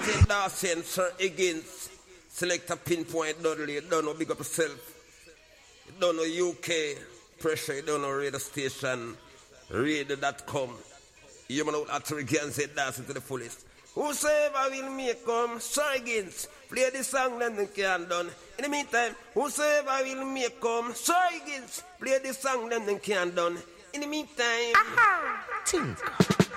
DJ Dawson, Sir Higgins, Selector Pinpoint Dudley, you don't know, big up yourself. You don't know UK, Pressure, you don't know radio station, radio.com. You man out at again say dancing to the fullest. Whosoever will make come, Sir Higgins, play the song then they can done. In the meantime, whosoever will make come, Sir Higgins, play the song then they can done. In the meantime, Think.